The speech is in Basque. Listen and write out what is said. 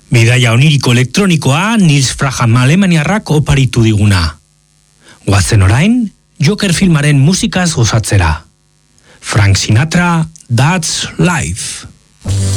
Bidaia oniriko elektronikoa Nils Fraham alemaniarrak oparitu diguna. Guazen orain, Joker filmaren musikaz gozatzera. Frank Sinatra, That's Life.